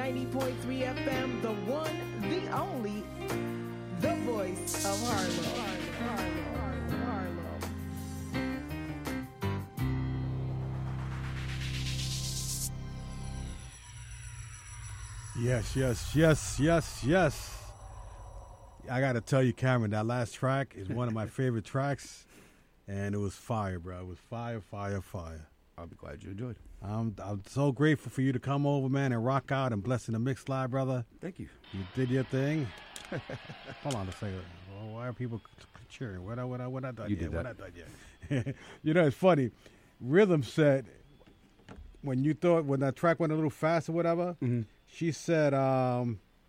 90.3 FM, the one, the only, the voice of Harlem. Yes. I got to tell you, Cameron, that last track is one of my favorite tracks, and it was fire, bro. It was fire. I'll be glad you enjoyed. I'm so grateful for you to come over, man, and rock out and bless in the mix live, brother. Thank you. You did your thing. Hold on a second. Well, why are people cheering? What I done? You did that. What I done yet? You know, it's funny. Rhythm said when that track went a little fast or whatever. Mm-hmm. She said, I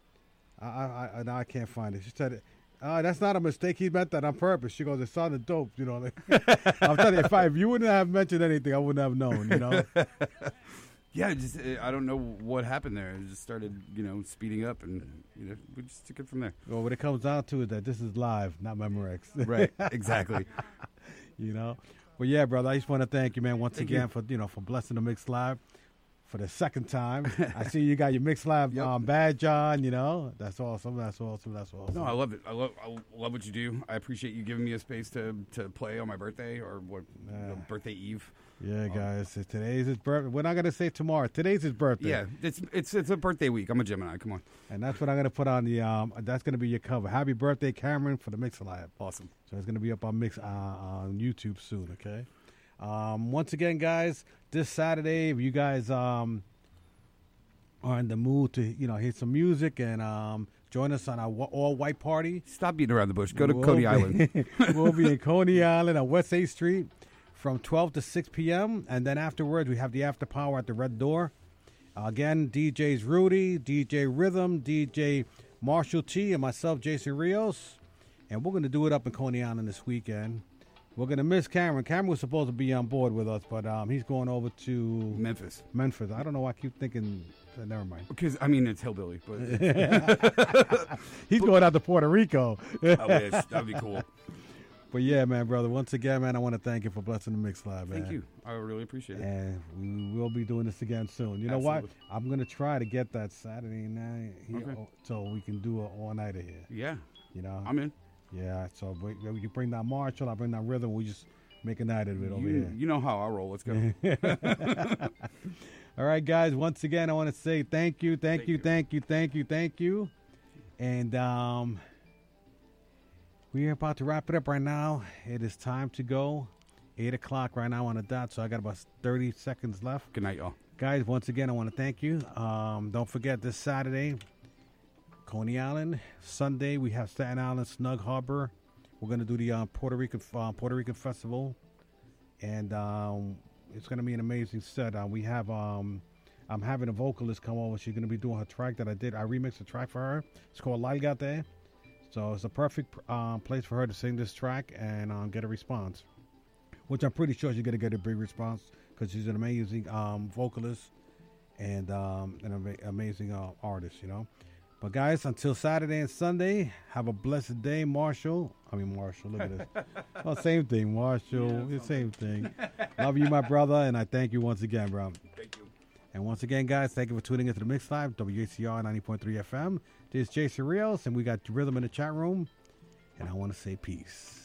can't find it. She said, that's not a mistake. He meant that on purpose. She goes, it sounded dope. You know, like, I'm telling you, if you wouldn't have mentioned anything, I wouldn't have known, you know. Yeah, I don't know what happened there. It just started, speeding up, and, we just took it from there. Well, what it comes down to is that this is live, not Memorex. Right, exactly. You know. But, yeah, brother, I just want to thank you, man, once Thank again you. for blessing the Mix Live. For the second time. I see you got your Mix Live badge on, That's awesome. No, I love it. I love what you do. I appreciate you giving me a space to play on my birthday or birthday eve. Yeah, guys. Today's his birthday. We're not going to say tomorrow. Today's his birthday. Yeah, it's a birthday week. I'm a Gemini. Come on. And that's what I'm going to put on the, that's going to be your cover. Happy birthday, Cameron, for the Mix Live. Awesome. So it's going to be up on on YouTube soon, okay? Once again, guys, this Saturday, if you guys are in the mood to hear some music and join us on our all-white party. Stop beating around the bush. Go to Coney Island. We'll be in Coney Island on West 8th Street from 12 to 6 p.m. And then afterwards, we have the after power at the Red Door. Again, DJs Rudy, DJ Rhythm, DJ Marshall T, and myself, Jason Rios. And we're going to do it up in Coney Island this weekend. We're going to miss Cameron. Cameron was supposed to be on board with us, but he's going over to Memphis. I don't know why I keep thinking. Never mind. Because, it's hillbilly. But he's going out to Puerto Rico. I wish. That would be cool. But, yeah, man, brother, once again, man, I want to thank you for blessing the Mix Live, man. Thank you. I really appreciate it. And we will be doing this again soon. You know what? I'm going to try to get that Saturday night here so we can do an all-nighter here. Yeah. I'm in. Yeah, so you bring down Marshall, I bring down Rhythm. We just make a night of it over here. You know how I roll. Let's go. All right, guys. Once again, I want to say thank you. And we're about to wrap it up right now. It is time to go. 8 o'clock right now on the dot, so I got about 30 seconds left. Good night, y'all. Guys, once again, I want to thank you. Don't forget this Saturday, Coney Island. Sunday, we have Staten Island Snug Harbor. We're going to do the Puerto Rican Festival. And it's going to be an amazing set. We have, I'm having a vocalist come over. She's going to be doing her track that I did. I remixed a track for her. It's called Lálgate. So it's a perfect place for her to sing this track and get a response. Which I'm pretty sure she's going to get a big response because she's an amazing vocalist and an amazing artist, But, guys, until Saturday and Sunday, have a blessed day, Marshall. Look at this. Well, same thing, Marshall. Yeah, same thing. Love you, my brother, and I thank you once again, bro. Thank you. And once again, guys, thank you for tuning into the Mix Live, WACR 90.3 FM. This is Jason Rios, and we got Rhythm in the chat room. And I want to say peace.